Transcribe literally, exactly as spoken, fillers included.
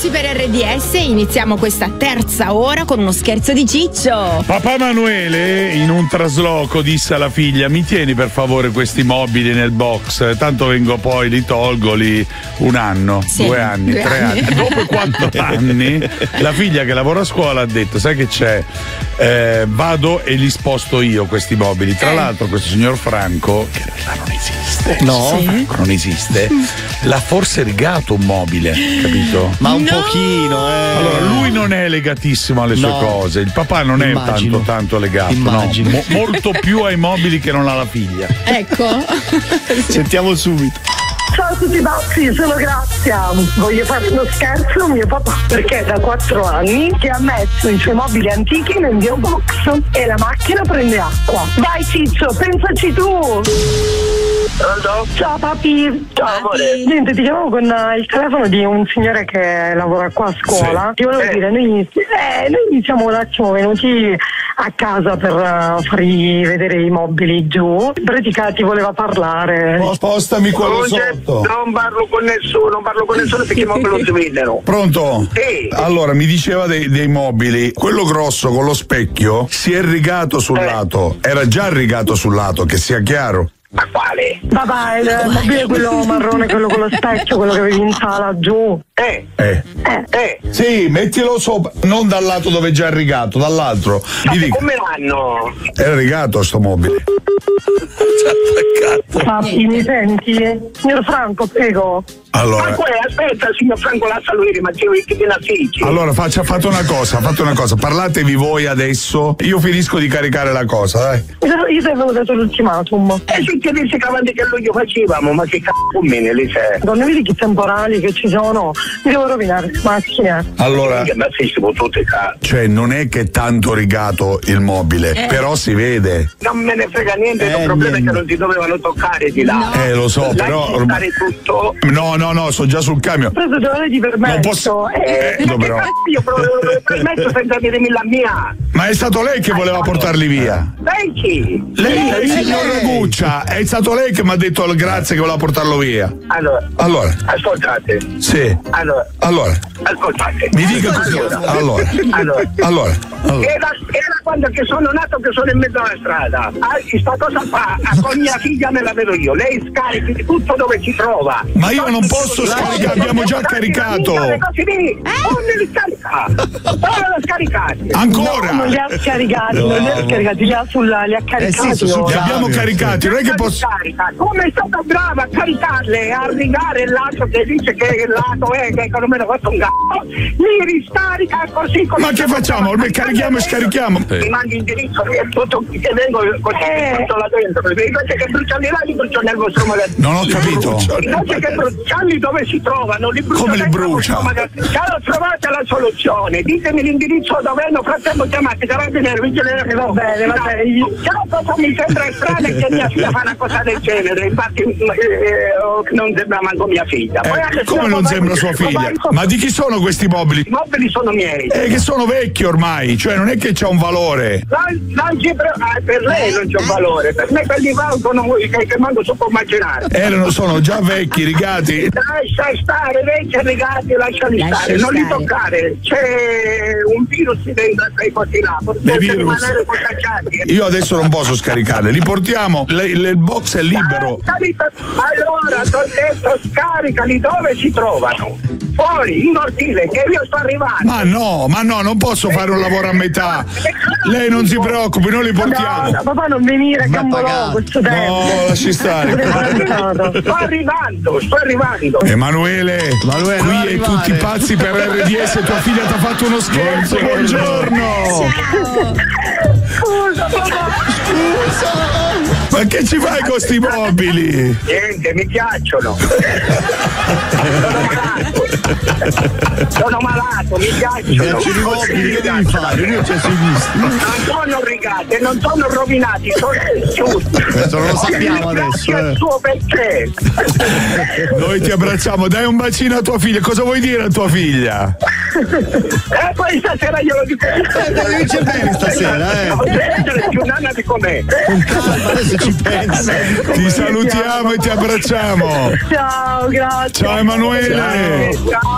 Pazzi per erre di esse, iniziamo questa terza ora con uno scherzo di Ciccio. Papà Manuele in un trasloco disse alla figlia: mi tieni per favore questi mobili nel box, tanto vengo poi, li tolgo lì un anno, sì, due anni, due tre anni. anni. Dopo quattro anni la figlia che lavora a scuola ha detto: sai che c'è? Eh, vado e li sposto io questi mobili. Tra eh. l'altro questo signor Franco, che in realtà non esiste, no, sì. Franco non esiste, l'ha forse rigato un mobile, capito? Ma un no. pochino, eh. Allora, lui non è legatissimo alle sue no. cose, il papà non Immagino. è tanto tanto legato, Immagino. no, Mo- molto più ai mobili che non ha la figlia. Ecco. Sentiamo subito. Ciao a tutti pazzi, sono Grazia. Voglio fare uno scherzo a mio papà perché è da quattro anni che ha messo i suoi mobili antichi nel mio box e la macchina prende acqua. Vai Ciccio, pensaci tu. Pronto? Ciao papi. Ciao amore. Niente, ti chiamavo con uh, il telefono di un signore che lavora qua a scuola. Sì. Ti volevo Eh. dire, noi, eh, noi siamo un attimo venuti a casa per uh, fargli vedere i mobili giù. In pratica ti voleva parlare. Oh, spostami quello Non, c'è- sotto. non parlo con nessuno, non parlo con nessuno perché i mobili non si vedono. Pronto? Sì. Allora, mi diceva dei, dei mobili, quello grosso con lo specchio si è rigato sul Eh. lato, era già rigato sul lato, che sia chiaro. Ma quale? Papà, il mobile quello marrone, quello con lo specchio, quello che avevi in sala giù. Eh, Eh. eh. Sì, mettilo sopra, non dal lato dove è già rigato, dall'altro. Ma Gli dico, come vanno? era rigato sto mobile. Papi, mi senti? Signor Franco, prego. Ma Allora, poi aspetta, signor Franco, lascia lui, ma c'è che te la figli. allora faccia, fate una cosa, fate una cosa, parlatevi voi adesso, io finisco di caricare la cosa, dai. Io io ti avevo dato l'ultimatum. E se ti dici che avanti che luglio facevamo, ma che c***o me ne le sei? Non vedi che temporali che ci sono? Mi devo rovinare le macchine. Allora, Che ma sei tutte ca... cioè non è che è tanto rigato il mobile, Eh. però si vede. Non me ne frega niente, Eh, il problema è niente. che non ti dovevano toccare di là. Eh, lo so, Lasci però stare tutto. No, no, no, sono già sul camion. Ho preso due ore di permesso. Non posso- Eh, Eh, Ma che però- cazzo io pro- permetto senza dirmi la mia? Ma è stato lei che voleva portarli via. Lei chi? Lei, il signor lei. Raguccia, è stato lei che mi ha detto grazie che voleva portarlo via. Allora, Allora, ascoltate. sì. Allora, Allora, ascoltate. mi dica così. Allora, Allora, allora. allora. allora. Era, era quando che sono nato che sono in mezzo alla strada. Ah, sta cosa fa, ah, con mia figlia me la vedo io. Lei scarichi tutto dove si trova. Ma io non posso scaricare, abbiamo già caricato. Così lì, non li scarica. Dove lo scaricate? Ancora? non li ha scaricati, non li ha scaricati, li ha sulla, li ha caricati. sì, su- su- Li abbiamo caricati, non è che posso. Carica. Come è stata brava a caricarle, a rigare il lato che dice che il lato è che non me ne fatto un gatto, li riscarica così come. Ma che facciamo? Ormai carichiamo e scarichiamo. Mi mandi indirizzo e tutto che vengo così Eh. tutto là dentro. Perché invece che bruciarli là li brucio nel vostro magazzino. Non ho capito. Invece che bruciarli dove si trovano, li brucio Come li dentro il brucia? vostro magazzino. Allora trovate la soluzione, ditemi l'indirizzo dove nel frattempo chiamate carabinieri, vigili del Va bene, va bene. Io- Però cosa mi sembra strano è che mia figlia fa una cosa del genere, infatti eh, eh, non sembra manco mia figlia. Poi Eh, adesso come non vai- sembra sua figlia? vai- Ma di chi sono questi mobili? I mobili sono miei. Eh, che sono vecchi ormai, cioè non è che c'ha un valore. Non, non ci pre- ah, per lei non c'è un valore, per me quelli valgono che, che manco si può immaginare. Erano, sono già vecchi, rigati. Lascia stare, vecchi regati, lasciali Lascia stare, non li stare. toccare. C'è un virus dentro a quei posti là, Dei potete virus. rimanere contagiati. Io adesso non posso scaricarle, li portiamo, le- le- il box è libero. Allora, ti ho detto, scaricali dove si trovano. Fuori, in cortile, che io sto arrivando. Ma no, ma no, non posso fare un lavoro a metà. Lei non si preoccupi, noi li No, portiamo. no, papà non venire, Ma cambolo pagato. questo tempo. No, lasci stare. Sto arrivando, sto arrivando. Emanuele, Emanuele, non qui è arrivare. tutti pazzi per erre di esse, tua figlia ti ha fatto uno scherzo, buongiorno. Scusa, papà. Ma che ci fai con sti mobili? Niente, mi piacciono. Sono malato. Sono malato, mi piacciono. Piacciono i mobili, che devi fare? Io ci ho visti. Non sono rigate, non sono rovinati, sono giusti. Questo non lo sappiamo adesso, Grazie eh. al suo perché. Noi ti abbracciamo, dai un bacino a tua figlia. Cosa vuoi dire a tua figlia? E poi stasera glielo dico. Eh, dice bene stasera, eh. Deve essere più nana di com'è. Con calma, adesso ci pensa. Ti salutiamo e ti abbracciamo. Ciao, grazie. Ciao Emanuele. Ciao.